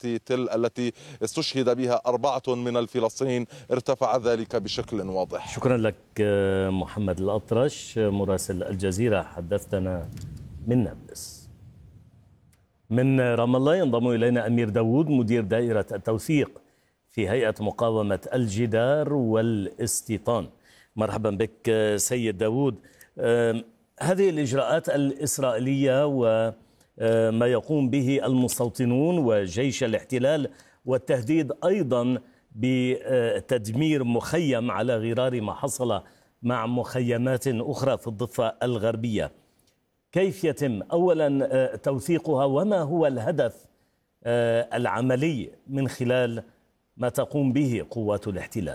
تل التي استشهد بها 4 من الفلسطينيين ارتفع ذلك بشكل واضح. شكرا لك محمد الأطرش مراسل الجزيرة، حدثتنا من نابلس. من رام الله ينضم إلينا أمير داوود مدير دائرة التوثيق في هيئة مقاومة الجدار والاستيطان. مرحبا بك سيد داوود. هذه الإجراءات الإسرائيلية وما يقوم به المستوطنون وجيش الاحتلال والتهديد أيضا بتدمير مخيم على غرار ما حصل مع مخيمات أخرى في الضفة الغربية، كيف يتم أولا توثيقها وما هو الهدف العملي من خلال ما تقوم به قوات الاحتلال؟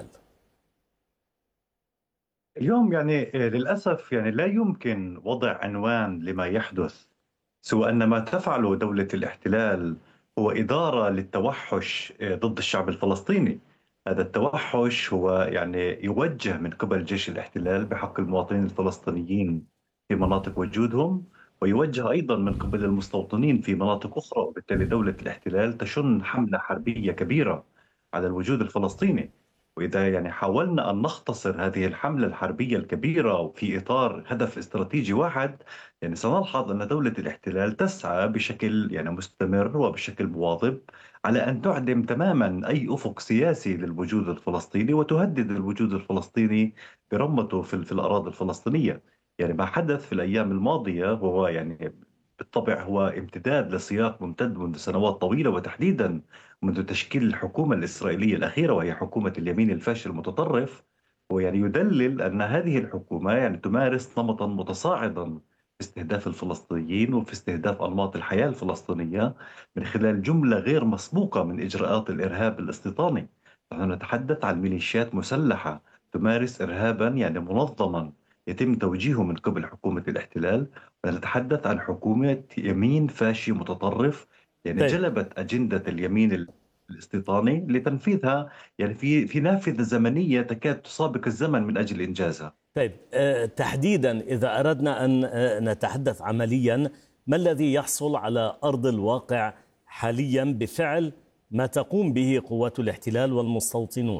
اليوم للأسف لا يمكن وضع عنوان لما يحدث سوى أن ما تفعله دولة الاحتلال هو إدارة للتوحش ضد الشعب الفلسطيني. هذا التوحش هو يوجه من قبل جيش الاحتلال بحق المواطنين الفلسطينيين في مناطق وجودهم، ويوجه أيضا من قبل المستوطنين في مناطق أخرى، وبالتالي دولة الاحتلال تشن حملة حربية كبيرة على الوجود الفلسطيني. وإذا حاولنا أن نختصر هذه الحملة الحربية الكبيرة في إطار هدف استراتيجي واحد، سنلحظ أن دولة الاحتلال تسعى بشكل مستمر وبشكل مواظب على أن تعدم تماما أي أفق سياسي للوجود الفلسطيني وتهدد الوجود الفلسطيني برمته في الأراضي الفلسطينية. ما حدث في الأيام الماضية هو بالطبع هو امتداد لسياق ممتد منذ سنوات طويلة، وتحديدا منذ تشكيل الحكومة الإسرائيلية الأخيرة وهي حكومة اليمين الفاشل المتطرف. ويدلل أن هذه الحكومة تمارس نمطا متصاعدا في استهداف الفلسطينيين وفي استهداف أنماط الحياة الفلسطينية من خلال جملة غير مسبوقة من إجراءات الإرهاب الاستيطاني. نحن نتحدث عن ميليشيات مسلحة تمارس إرهابا منظما يتم توجيهه من قبل حكومة الاحتلال، ونتحدث عن حكومة يمين فاشي متطرف جلبت أجندة اليمين الاستيطاني لتنفيذها في نافذة زمنية تكاد تسابق الزمن من أجل إنجازها. طيب، تحديدا إذا أردنا أن نتحدث عمليا، ما الذي يحصل على أرض الواقع حاليا بفعل ما تقوم به قوات الاحتلال والمستوطنون؟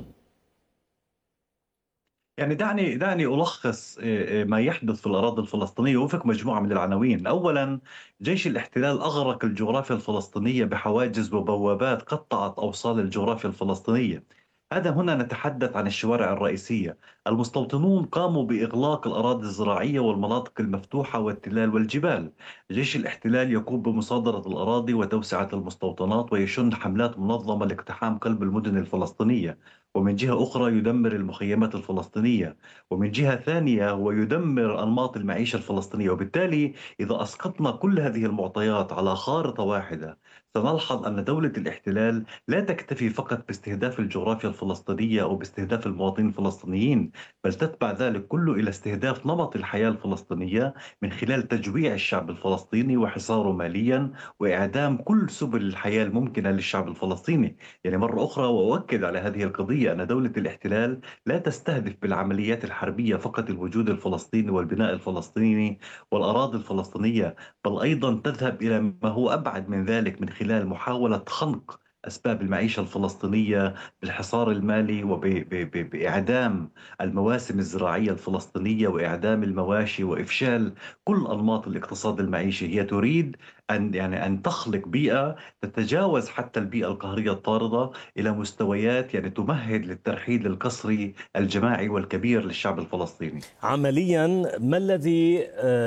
دعني ألخص ما يحدث في الأراضي الفلسطينية وفق مجموعة من العناوين. أولا، جيش الاحتلال أغرق الجغرافيا الفلسطينية بحواجز وبوابات قطعت أوصال الجغرافيا الفلسطينية. هنا نتحدث عن الشوارع الرئيسية. المستوطنون قاموا بإغلاق الأراضي الزراعية والمناطق المفتوحة والتلال والجبال. جيش الاحتلال يقوم بمصادرة الأراضي وتوسعة المستوطنات ويشن حملات منظمة لاقتحام قلب المدن الفلسطينية، ومن جهة أخرى يدمر المخيمات الفلسطينية، ومن جهة ثانية هو يدمر أنماط المعيشة الفلسطينية. وبالتالي إذا أسقطنا كل هذه المعطيات على خارطة واحدة سنلحظ أن دولة الاحتلال لا تكتفي فقط باستهداف الجغرافيا الفلسطينية أو باستهداف المواطنين الفلسطينيين، بل تتبع ذلك كله إلى استهداف نمط الحياة الفلسطينية من خلال تجويع الشعب الفلسطيني وحصاره ماليا وإعدام كل سبل الحياة الممكنة للشعب الفلسطيني. مرة أخرى وأؤكد على هذه القضية أن دولة الاحتلال لا تستهدف بالعمليات الحربية فقط الوجود الفلسطيني والبناء الفلسطيني والأراضي الفلسطينية، بل أيضا تذهب إلى ما هو أبعد من ذلك من خلال محاولة خنق أسباب المعيشة الفلسطينية بالحصار المالي وبإعدام المواسم الزراعية الفلسطينية وإعدام المواشي وإفشال كل أنماط الاقتصاد المعيشي. هي تريد أن تخلق بيئة تتجاوز حتى البيئة القهرية الطاردة إلى مستويات تمهد للترحيل القسري الجماعي والكبير للشعب الفلسطيني. عمليا ما الذي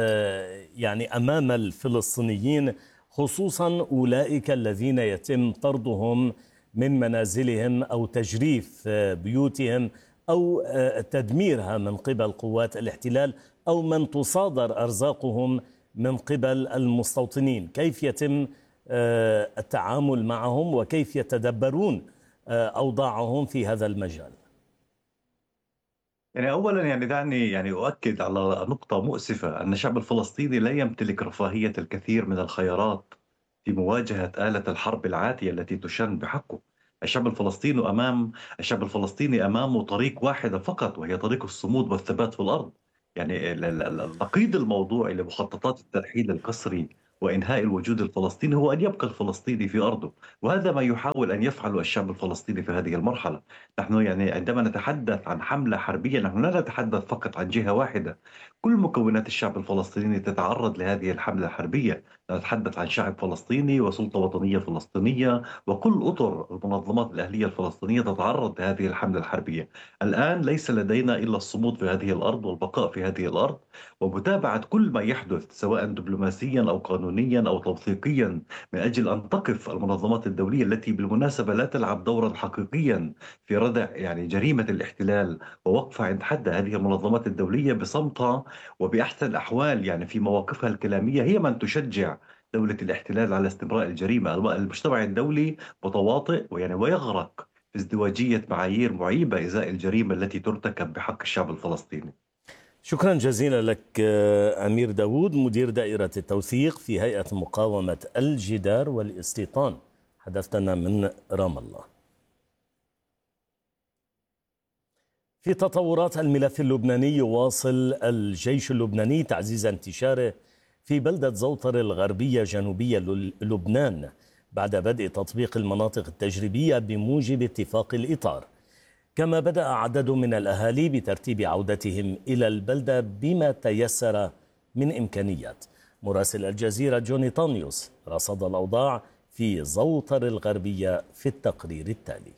أمام الفلسطينيين، خصوصا أولئك الذين يتم طردهم من منازلهم أو تجريف بيوتهم أو تدميرها من قبل قوات الاحتلال أو من تصادر أرزاقهم من قبل المستوطنين؟ كيف يتم التعامل معهم وكيف يتدبرون أوضاعهم في هذا المجال؟ أولا دعني أؤكد على نقطة مؤسفة، أن الشعب الفلسطيني لا يمتلك رفاهية الكثير من الخيارات في مواجهة آلة الحرب العاتية التي تشن بحقه. الشعب الفلسطيني أمامه طريق واحدة فقط، وهي طريق الصمود والثبات في الأرض. النقيض الموضوعي لمخططات الترحيل القسري وإنهاء الوجود الفلسطيني هو أن يبقى الفلسطيني في أرضه، وهذا ما يحاول أن يفعله الشعب الفلسطيني في هذه المرحلة. نحن يعني عندما نتحدث عن حملة حربية نحن لا نتحدث فقط عن جهة واحدة، كل مكونات الشعب الفلسطيني تتعرض لهذه الحملة الحربية. نتحدث عن شعب فلسطيني وسلطة وطنية فلسطينية، وكل أطر المنظمات الأهلية الفلسطينية تتعرض لهذه الحملة الحربية. الآن ليس لدينا إلا الصمود في هذه الأرض والبقاء في هذه الأرض، ومتابعة كل ما يحدث سواء دبلوماسيا أو قانونيا أو توثيقيا، من أجل أن تقف المنظمات الدولية التي بالمناسبة لا تلعب دورا حقيقيا في ردع يعني جريمة الاحتلال ووقفها عند حد. هذه المنظمات الدولية بصمتها وبأحسن الأحوال يعني في مواقفها الكلامية هي من تشجع دولة الاحتلال على استمرار الجريمة. المجتمع الدولي متواطئ ويعني ويغرق في ازدواجية معايير معيبة إزاء الجريمة التي ترتكب بحق الشعب الفلسطيني. شكرا جزيلا لك أمير داوود، مدير دائرة التوثيق في هيئة مقاومة الجدار والاستيطان، حدثتنا من رام الله. في تطورات الملف اللبناني، يواصل الجيش اللبناني تعزيز انتشاره في بلدة زوطر الغربية جنوبية لبنان بعد بدء تطبيق المناطق التجريبية بموجب اتفاق الإطار. كما بدأ عدد من الأهالي بترتيب عودتهم إلى البلدة بما تيسر من إمكانيات. مراسل الجزيرة جوني طانيوس رصد الأوضاع في زوطر الغربية في التقرير التالي.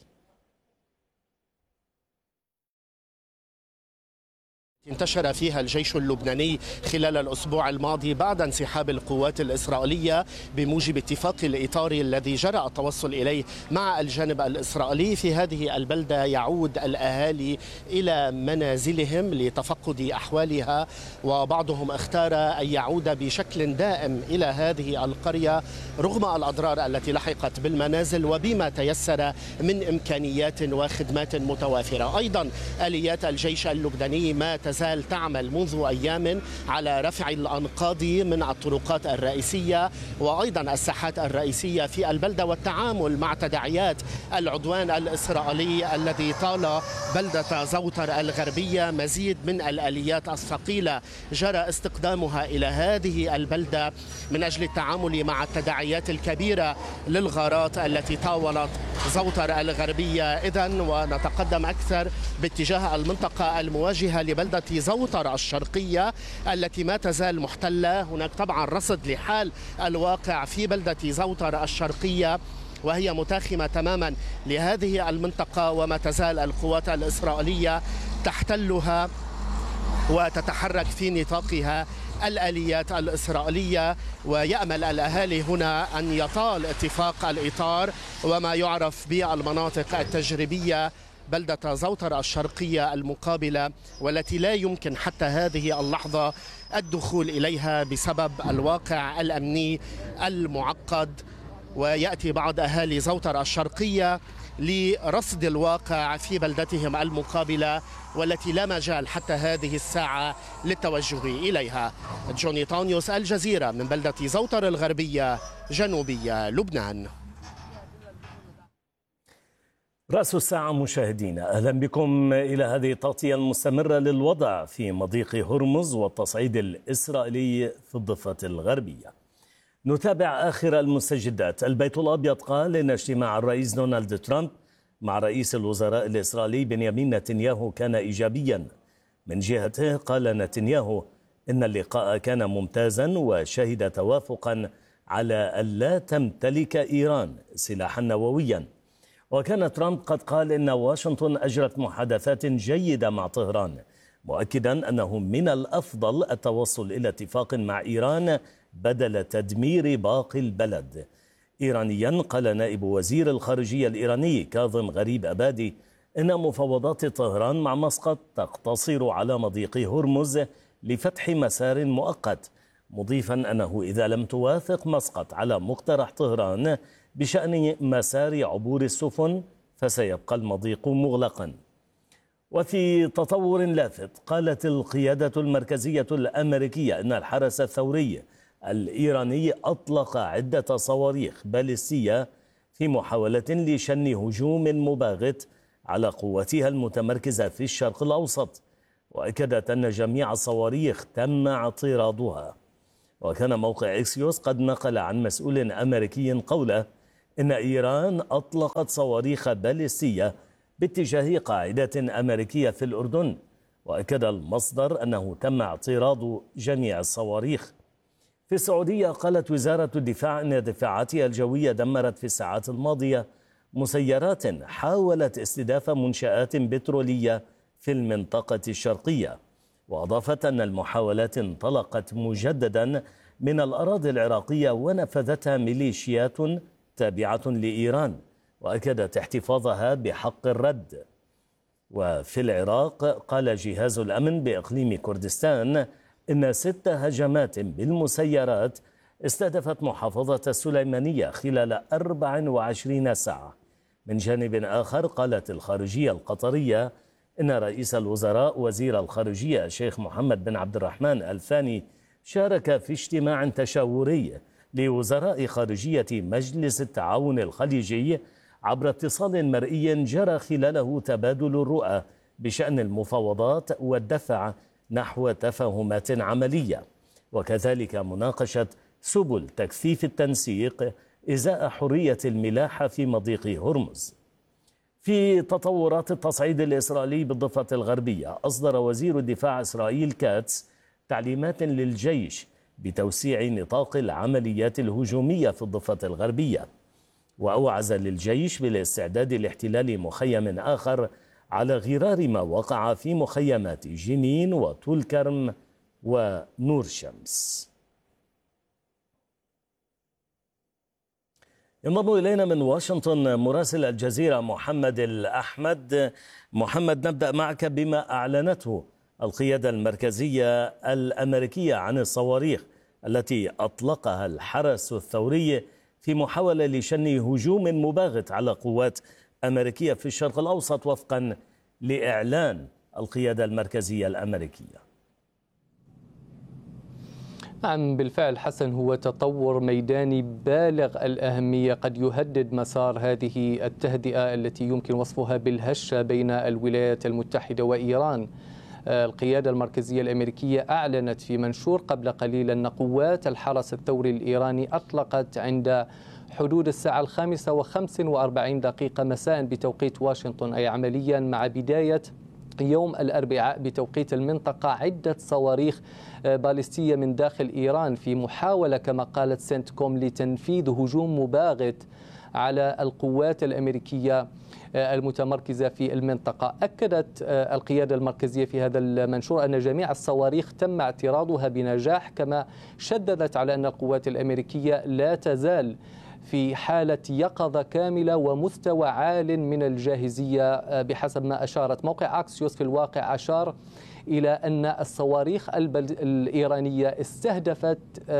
انتشر فيها الجيش اللبناني خلال الأسبوع الماضي بعد انسحاب القوات الإسرائيلية بموجب اتفاق الإطار الذي جرى التوصل إليه مع الجانب الإسرائيلي. في هذه البلدة يعود الأهالي إلى منازلهم لتفقد أحوالها، وبعضهم اختار أن يعود بشكل دائم إلى هذه القرية رغم الأضرار التي لحقت بالمنازل وبما تيسر من إمكانيات وخدمات متوافرة. أيضا آليات الجيش اللبناني ما تزال تعمل منذ أيام على رفع الأنقاض من الطرقات الرئيسية وأيضا الساحات الرئيسية في البلدة، والتعامل مع تداعيات العدوان الإسرائيلي الذي طال بلدة زوطر الغربية. مزيد من الآليات الثقيلة جرى استقدامها إلى هذه البلدة من أجل التعامل مع التداعيات الكبيرة للغارات التي طاولت زوطر الغربية. إذن ونتقدم أكثر باتجاه المنطقة المواجهة لبلدة زوطر الشرقية التي ما تزال محتلة. هناك طبعا رصد لحال الواقع في بلدة زوطر الشرقية وهي متاخمة تماما لهذه المنطقة، وما تزال القوات الإسرائيلية تحتلها وتتحرك في نطاقها الآليات الإسرائيلية. ويأمل الأهالي هنا أن يطال اتفاق الإطار وما يعرف بالمناطق التجريبية بلدة زوطر الشرقية المقابلة، والتي لا يمكن حتى هذه اللحظة الدخول إليها بسبب الواقع الأمني المعقد. ويأتي بعض أهالي زوطر الشرقية لرصد الواقع في بلدتهم المقابلة والتي لا مجال حتى هذه الساعة للتوجه إليها. جوني طانيوس، الجزيرة، من بلدة زوطر الغربية جنوبية لبنان. رأس الساعة مشاهدينا، أهلا بكم إلى هذه التغطية المستمرة للوضع في مضيق هرمز والتصعيد الإسرائيلي في الضفة الغربية. نتابع آخر المستجدات. البيت الأبيض قال إن اجتماع الرئيس دونالد ترامب مع رئيس الوزراء الإسرائيلي بنيامين نتنياهو كان إيجابيا. من جهته قال نتنياهو إن اللقاء كان ممتازا وشهد توافقا على ألا تمتلك إيران سلاحا نوويا. وكان ترامب قد قال إن واشنطن أجرت محادثات جيدة مع طهران، مؤكدا أنه من الأفضل التوصل إلى اتفاق مع إيران بدل تدمير باقي البلد. إيرانيا قال نائب وزير الخارجية الإيراني كاظم غريب أبادي إن مفاوضات طهران مع مسقط تقتصر على مضيق هرمز لفتح مسار مؤقت، مضيفا أنه إذا لم توافق مسقط على مقترح طهران بشأن مسار عبور السفن فسيبقى المضيق مغلقا. وفي تطور لافت، قالت القيادة المركزية الأمريكية أن الحرس الثوري الإيراني أطلق عدة صواريخ باليستية في محاولة لشن هجوم مباغت على قواتها المتمركزة في الشرق الأوسط، وأكدت أن جميع الصواريخ تم اعتراضها. وكان موقع إكسيوس قد نقل عن مسؤول أمريكي قوله إن إيران أطلقت صواريخ باليستية باتجاه قاعدة أمريكية في الأردن، وأكد المصدر أنه تم اعتراض جميع الصواريخ. في السعودية قالت وزارة الدفاع أن دفاعاتها الجوية دمرت في الساعات الماضية مسيرات حاولت استهداف منشآت بترولية في المنطقة الشرقية، وأضافت أن المحاولات انطلقت مجددا من الأراضي العراقية ونفذتها ميليشيات تابعة لإيران، وأكدت احتفاظها بحق الرد. وفي العراق قال جهاز الأمن بإقليم كردستان إن 6 هجمات بالمسيرات استهدفت محافظة السليمانية خلال 24 ساعة. من جانب آخر قالت الخارجية القطرية إن رئيس الوزراء وزير الخارجية الشيخ محمد بن عبد الرحمن الثاني شارك في اجتماع تشاوري لوزراء خارجية مجلس التعاون الخليجي عبر اتصال مرئي جرى خلاله تبادل الرؤى بشأن المفاوضات والدفع نحو تفاهمات عملية، وكذلك مناقشة سبل تكثيف التنسيق إزاء حرية الملاحة في مضيق هرمز. في تطورات التصعيد الإسرائيلي بالضفة الغربية، أصدر وزير الدفاع إسرائيل كاتس تعليمات للجيش بتوسيع نطاق العمليات الهجومية في الضفة الغربية، وأوعز للجيش بالاستعداد لاحتلال مخيم آخر على غرار ما وقع في مخيمات جنين وطول كرم ونور شمس. ينضم إلينا من واشنطن مراسل الجزيرة محمد الأحمد. محمد، نبدأ معك بما أعلنته القيادة المركزية الأمريكية عن الصواريخ التي أطلقها الحرس الثوري في محاولة لشن هجوم مباغت على قوات أمريكية في الشرق الأوسط وفقا لإعلان القيادة المركزية الأمريكية. نعم بالفعل حسن، هو تطور ميداني بالغ الأهمية قد يهدد مسار هذه التهدئة التي يمكن وصفها بالهشة بين الولايات المتحدة وإيران. القيادة المركزية الأمريكية أعلنت في منشور قبل قليل أن قوات الحرس الثوري الإيراني أطلقت عند حدود الساعة 5:45 مساء بتوقيت واشنطن، أي عمليا مع بداية يوم الأربعاء بتوقيت المنطقة، عدة صواريخ باليستية من داخل إيران في محاولة كما قالت سنتكوم لتنفيذ هجوم مباغت على القوات الأمريكية المتمركزة في المنطقة. أكدت القيادة المركزية في هذا المنشور أن جميع الصواريخ تم اعتراضها بنجاح، كما شددت على أن القوات الأمريكية لا تزال في حالة يقظة كاملة ومستوى عال من الجاهزية بحسب ما أشارت. موقع أكسيوس في الواقع أشار إلى أن الصواريخ الإيرانية استهدفت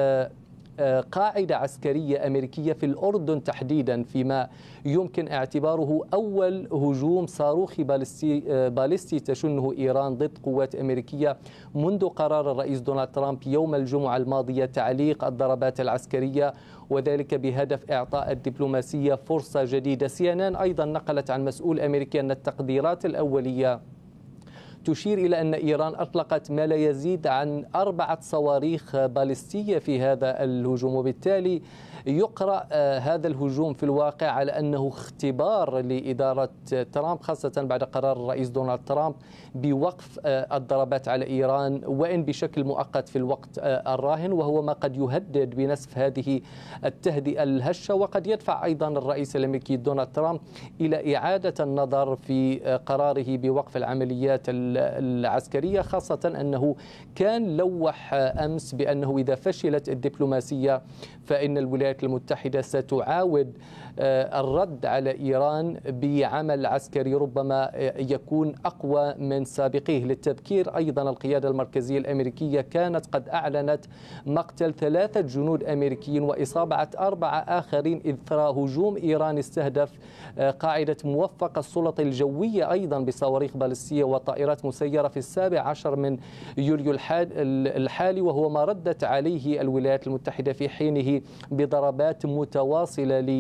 قاعدة عسكرية أمريكية في الأردن تحديدا، فيما يمكن اعتباره أول هجوم صاروخي باليستي تشنه إيران ضد قوات أمريكية منذ قرار الرئيس دونالد ترامب يوم الجمعة الماضية تعليق الضربات العسكرية، وذلك بهدف إعطاء الدبلوماسية فرصة جديدة. CNN أيضا نقلت عن مسؤول أمريكي أن التقديرات الأولية تشير إلى أن إيران أطلقت ما لا يزيد عن 4 صواريخ باليستية في هذا الهجوم، وبالتالي يقرأ هذا الهجوم في الواقع على أنه اختبار لإدارة ترامب، خاصة بعد قرار الرئيس دونالد ترامب بوقف الضربات على إيران وإن بشكل مؤقت في الوقت الراهن، وهو ما قد يهدد بنسف هذه التهدئة الهشة، وقد يدفع أيضا الرئيس الأمريكي دونالد ترامب إلى إعادة النظر في قراره بوقف العمليات العسكرية، خاصة أنه كان لوح أمس بأنه إذا فشلت الدبلوماسية فإن الولايات المتحدة ستعاود الرد على إيران بعمل عسكري ربما يكون أقوى من سابقيه. للتذكير أيضا القيادة المركزية الأمريكية كانت قد أعلنت مقتل 3 جنود أمريكيين وإصابة 4 آخرين إثر هجوم إيران استهدف قاعدة موفق السلطة الجوية أيضا بصواريخ باليستية وطائرات مسيرة في 17 من يوليو الحالي، وهو ما ردت عليه الولايات المتحدة في حينه بضربات متواصلة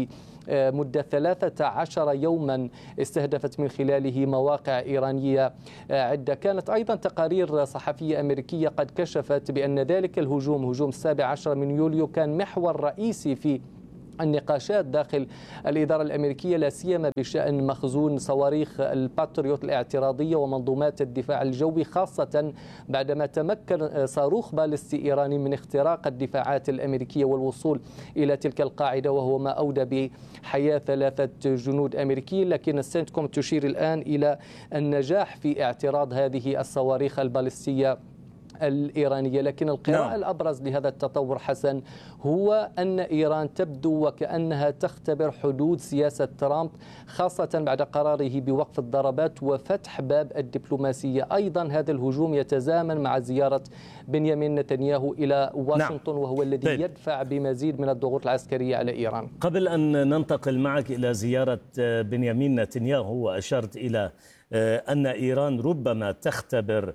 مدة 13 يوما استهدفت من خلاله مواقع إيرانية عدة. كانت أيضا تقارير صحفية أمريكية قد كشفت بأن ذلك الهجوم، هجوم 17 من يوليو، كان محور رئيسي في النقاشات داخل الإدارة الأمريكية، لا سيما بشأن مخزون صواريخ الباتريوت الاعتراضية ومنظومات الدفاع الجوي، خاصة بعدما تمكن صاروخ باليستي إيراني من اختراق الدفاعات الأمريكية والوصول إلى تلك القاعدة، وهو ما أودى بحياة 3 جنود أمريكيين. لكن السنتكوم تشير الآن إلى النجاح في اعتراض هذه الصواريخ الباليستية الإيرانية. لكن القراءة الأبرز لهذا التطور حسن هو أن إيران تبدو وكأنها تختبر حدود سياسة ترامب، خاصة بعد قراره بوقف الضربات وفتح باب الدبلوماسية. أيضا هذا الهجوم يتزامن مع زيارة بنيامين نتنياهو إلى واشنطن، وهو الذي يدفع بمزيد من الضغوط العسكرية على إيران. قبل أن ننتقل معك إلى زيارة بنيامين نتنياهو، وأشرت إلى أن إيران ربما تختبر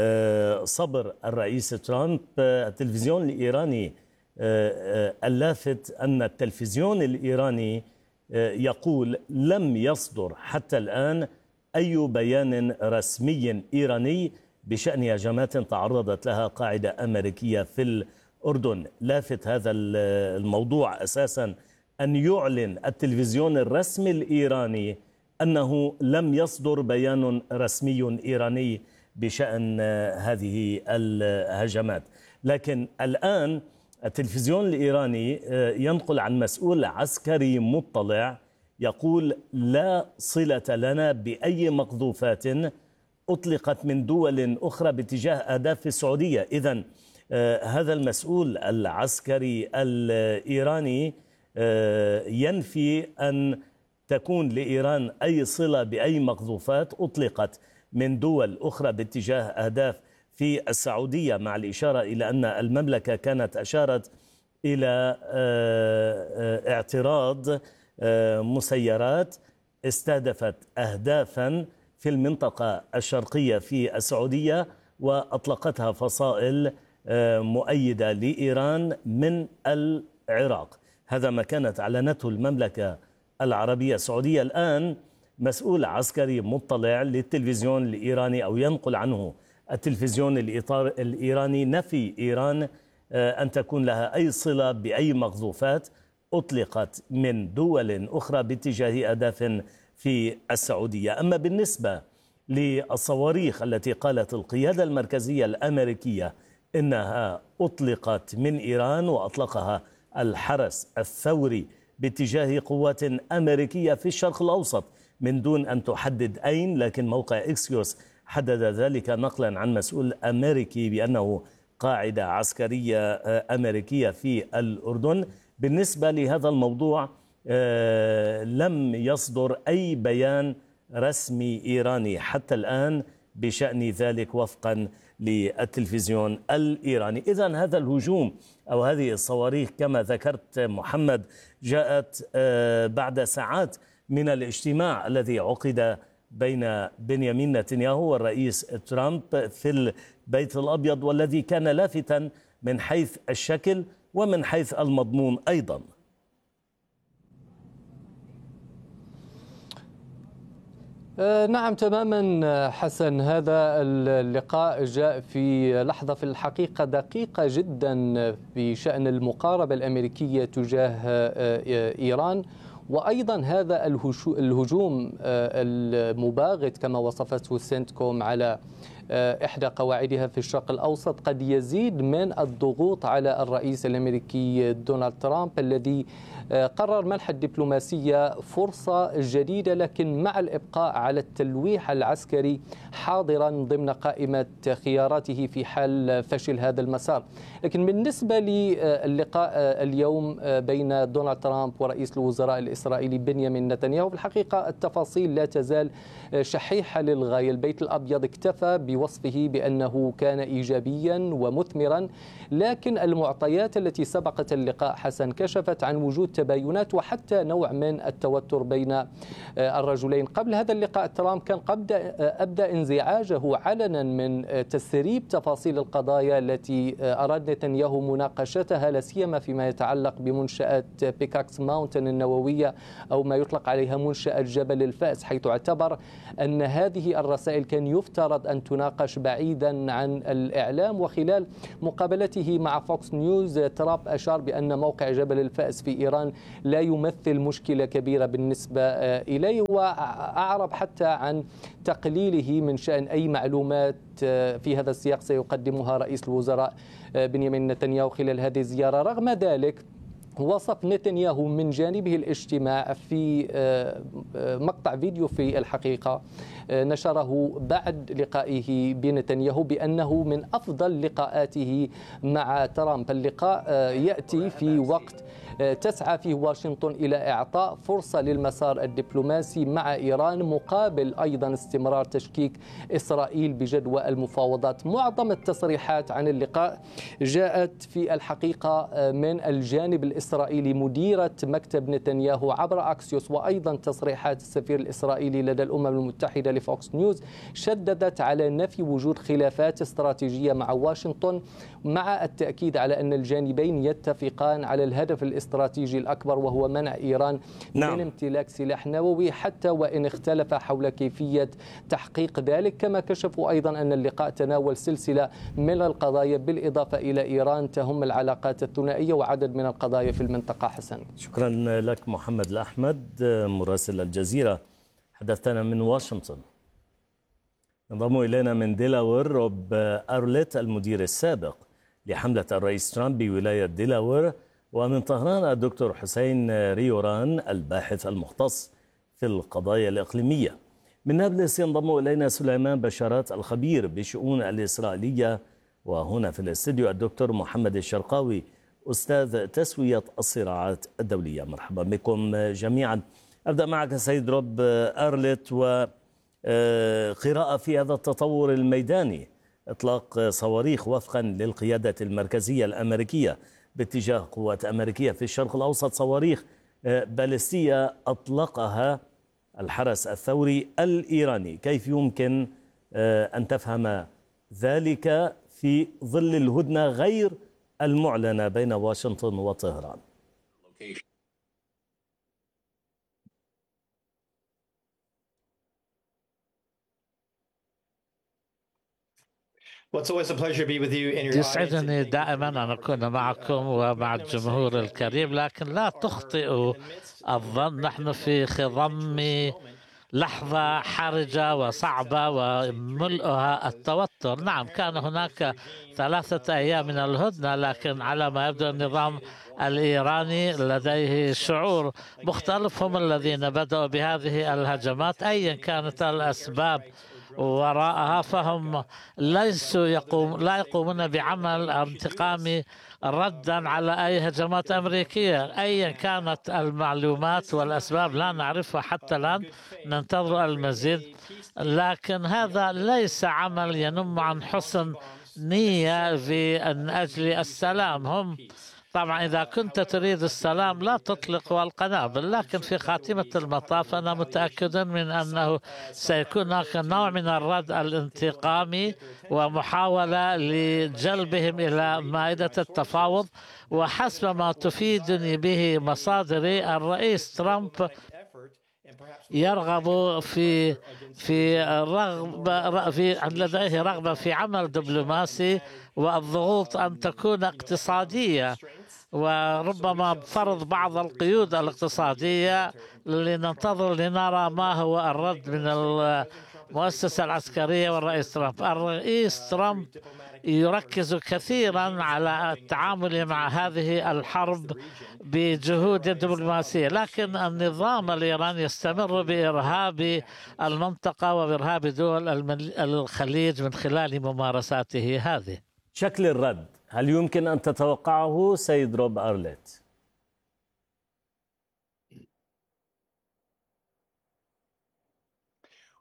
صبر الرئيس ترامب، التلفزيون الإيراني اللافت أن التلفزيون الإيراني يقول لم يصدر حتى الآن أي بيان رسمي إيراني بشأن هجمات تعرضت لها قاعدة أمريكية في الأردن. لافت هذا الموضوع أساسا أن يعلن التلفزيون الرسمي الإيراني أنه لم يصدر بيان رسمي إيراني بشأن هذه الهجمات. لكن الآن التلفزيون الإيراني ينقل عن مسؤول عسكري مطلع يقول لا صلة لنا بأي مقذوفات أطلقت من دول أخرى باتجاه أهداف السعودية. إذن هذا المسؤول العسكري الإيراني ينفي أن تكون لإيران أي صلة بأي مقذوفات أطلقت من دول أخرى باتجاه أهداف في السعودية، مع الإشارة إلى أن المملكة كانت أشارت إلى اعتراض مسيرات استهدفت أهدافا في المنطقة الشرقية في السعودية وأطلقتها فصائل مؤيدة لإيران من العراق. هذا ما كانت أعلنته المملكة العربية السعودية. الآن مسؤول عسكري مطلع للتلفزيون الإيراني أو ينقل عنه التلفزيون الإيراني نفي إيران أن تكون لها أي صلة بأي مقذوفات أطلقت من دول أخرى باتجاه أهداف في السعودية. أما بالنسبة للصواريخ التي قالت القيادة المركزية الأمريكية إنها أطلقت من إيران وأطلقها الحرس الثوري باتجاه قوات أمريكية في الشرق الأوسط من دون أن تحدد أين، لكن موقع إكسيوس حدد ذلك نقلا عن مسؤول أمريكي بأنه قاعدة عسكرية أمريكية في الأردن. بالنسبة لهذا الموضوع لم يصدر أي بيان رسمي إيراني حتى الآن بشأن ذلك وفقا للتلفزيون الإيراني. إذن هذا الهجوم أو هذه الصواريخ كما ذكرت محمد جاءت بعد ساعات من الاجتماع الذي عقد بين بنيامين نتنياهو والرئيس ترامب في البيت الأبيض، والذي كان لافتاً من حيث الشكل ومن حيث المضمون أيضاً. نعم تماما حسن، هذا اللقاء جاء في لحظة في الحقيقة دقيقة جدا بشأن المقاربة الأمريكية تجاه إيران، وأيضا هذا الهجوم المباغت كما وصفته سنتكوم على إحدى قواعدها في الشرق الأوسط قد يزيد من الضغوط على الرئيس الأمريكي دونالد ترامب الذي قرر منح الدبلوماسية فرصة جديدة، لكن مع الإبقاء على التلويح العسكري حاضرا ضمن قائمة خياراته في حال فشل هذا المسار. لكن بالنسبة للقاء اليوم بين دونالد ترامب ورئيس الوزراء الإسرائيلي بنيامين نتنياهو، في الحقيقة التفاصيل لا تزال شحيحة للغاية. البيت الأبيض اكتفى وصفه بأنه كان إيجابيا ومثمرا، لكن المعطيات التي سبقت اللقاء حسن كشفت عن وجود تباينات وحتى نوع من التوتر بين الرجلين. قبل هذا اللقاء ترامب كان أبدأ انزعاجه علنا من تسريب تفاصيل القضايا التي أراد نتنياهو مناقشتها، لا سيما فيما يتعلق بمنشأة بيكاكس ماونتن النووية أو ما يطلق عليها منشأة جبل الفأس، حيث اعتبر أن هذه الرسائل كان يفترض أن تناقش بعيدا عن الإعلام. وخلال مقابلته مع فوكس نيوز ترامب أشار بأن موقع جبل الفأس في إيران لا يمثل مشكلة كبيرة بالنسبة إليه، وأعرب حتى عن تقليله من شأن أي معلومات في هذا السياق سيقدمها رئيس الوزراء بنيامين نتنياهو خلال هذه الزيارة. رغم ذلك وصف نتنياهو من جانبه الاجتماع في مقطع فيديو في الحقيقة نشره بعد لقائه بنتنياهو بأنه من أفضل لقاءاته مع ترامب. اللقاء يأتي في وقت تسعى فيه واشنطن إلى إعطاء فرصة للمسار الدبلوماسي مع إيران مقابل أيضا استمرار تشكيك إسرائيل بجدوى المفاوضات. معظم التصريحات عن اللقاء جاءت في الحقيقة من الجانب الإسرائيلي. مديرة مكتب نتنياهو عبر أكسيوس وأيضا تصريحات السفير الإسرائيلي لدى الأمم المتحدة لفوكس نيوز شددت على نفي وجود خلافات استراتيجية مع واشنطن، مع التأكيد على أن الجانبين يتفقان على الهدف الاستراتيجي الأكبر وهو منع إيران من امتلاك سلاح نووي، حتى وإن اختلف حول كيفية تحقيق ذلك. كما كشفوا أيضا أن اللقاء تناول سلسلة من القضايا بالإضافة إلى إيران تهم العلاقات الثنائية وعدد من القضايا في المنطقة. حسن، شكرا لك محمد الأحمد مراسل الجزيرة، حدثنا من واشنطن. انضم إلينا من ديلاوير روب أرليت المدير السابق لحملة الرئيس ترامب بولاية ديلاوير، ومن طهران الدكتور حسين ريوران الباحث المختص في القضايا الإقليمية. من نابلس ينضم إلينا سليمان بشارات الخبير بالشؤون الإسرائيلية، وهنا في الاستديو الدكتور محمد الشرقاوي أستاذ تسوية الصراعات الدولية. مرحبا بكم جميعا. أبدأ معك سيد روب أرليت، وقراءة في هذا التطور الميداني، إطلاق صواريخ وفقا للقيادة المركزية الأمريكية باتجاه قوات أمريكية في الشرق الأوسط، صواريخ باليستية أطلقها الحرس الثوري الإيراني. كيف يمكن أن تفهم ذلك في ظل الهدنة غير المعلنة بين واشنطن وطهران؟ يسعدني دائما أن أكون معكم ومع الجمهور الكريم، لكن لا تخطئوا الظن، نحن في خضم لحظة حرجة وصعبة وملؤها التوتر. نعم، كان هناك 3 أيام من الهدنة، لكن على ما يبدو النظام الإيراني لديه شعور مختلف. هم الذين بدأوا بهذه الهجمات أيا كانت الأسباب وراءها، فهم لا يقومون بعمل انتقامي ردا على أي هجمات أمريكية أيا كانت المعلومات والأسباب لا نعرفها حتى الآن، ننتظر المزيد. لكن هذا ليس عمل ينم عن حسن نية من أجل السلام. هم طبعا إذا كنت تريد السلام لا تطلق القنابل، لكن في خاتمة المطاف أنا متأكد من أنه سيكون هناك نوع من الرد الانتقامي ومحاولة لجلبهم إلى مائدة التفاوض. وحسب ما تفيدني به مصادري، الرئيس ترامب يرغب لديه رغبة في عمل دبلوماسي، والضغوط أن تكون اقتصادية، وربما فرض بعض القيود الاقتصادية. لننتظر لنرى ما هو الرد من المؤسسة العسكرية والرئيس ترامب. الرئيس ترامب يركز كثيرا على التعامل مع هذه الحرب بجهود دبلوماسية، لكن النظام الإيراني يستمر بإرهاب المنطقة وبإرهاب دول الخليج من خلال ممارساته هذه. شكل الرد هل يمكن أن تتوقعه سيد روب أرليت؟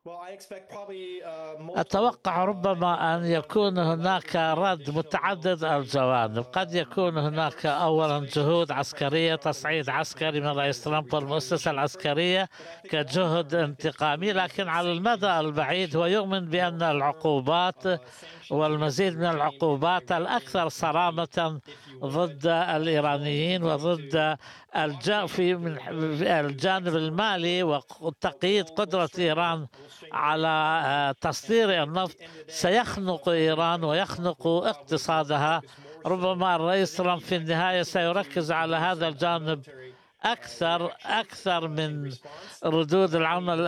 أتوقع ربما أن يكون هناك رد متعدد الجوانب. قد يكون هناك أولا جهود عسكرية، تصعيد عسكري من رئيس ترامب والمؤسسة العسكرية كجهد انتقامي، لكن على المدى البعيد هو يؤمن بأن العقوبات والمزيد من العقوبات الأكثر صرامة ضد الإيرانيين وضد في الجانب المالي وتقييد قدرة إيران على تصدير النفط سيخنق إيران ويخنق اقتصادها. ربما الرئيس ترامب في النهاية سيركز على هذا الجانب أكثر من ردود العمل